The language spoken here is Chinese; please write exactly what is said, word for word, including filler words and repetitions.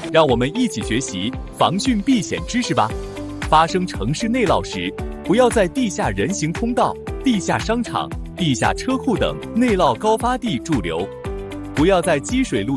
让我们一起学习防汛避险知识吧。发生城市内涝时，不要在地下人行通道、地下商场、地下车库等内涝高发地驻留，不要在积水路